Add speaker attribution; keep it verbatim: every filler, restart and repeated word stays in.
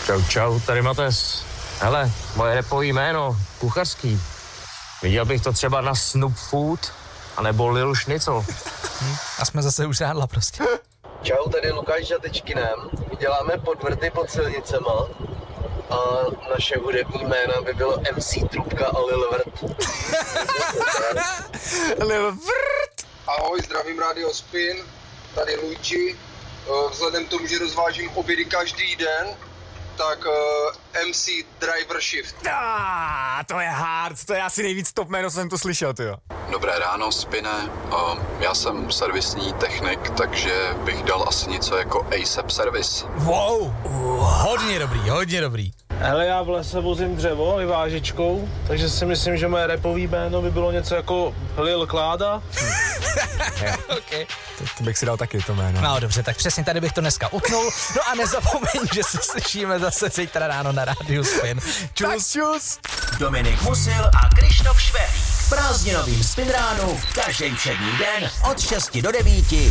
Speaker 1: Čau, čau, tady Mates. Hele, moje repový jméno, kuchařský. Viděl bych to třeba na Snoop Food, anebo Lil Schnitzel.
Speaker 2: Hm, a jsme zase už rádla prostě.
Speaker 3: Čau, tady Lukáš Žatečkinem. Děláme podvrty pod silnicema a naše hudební jména by bylo M C Trubka a Lil Vrt.
Speaker 2: Lil Vrt!
Speaker 4: Ahoj, zdravím Radio Spin, tady Luigi. Vzhledem k tomu, že rozvážím obědy každý den, tak uh, M C Driver Shift.
Speaker 2: Ah, to je hard, to je asi nejvíc top jméno, co jsem to slyšel, tyjo.
Speaker 5: Dobré ráno, Spine. Uh, já jsem servisní technik, takže bych dal asi něco jako A S A P Service.
Speaker 2: Wow, uh, hodně dobrý, hodně dobrý.
Speaker 6: Hele, já v lese vozím dřevo vyvážečkou, takže si myslím, že moje rapový jméno by bylo něco jako Lil Kláda.
Speaker 2: Okay. To, to bych si dal taky to jméno. No dobře, tak přesně tady bych to dneska utnul. No a nezapomeň, že se slyšíme zase zítra ráno na Rádiu Spin. Čus, tak čus.
Speaker 7: Dominik Musil a Krištof Švéhlík. Prázdninovým Spin ránu každý všední den od šesti do devíti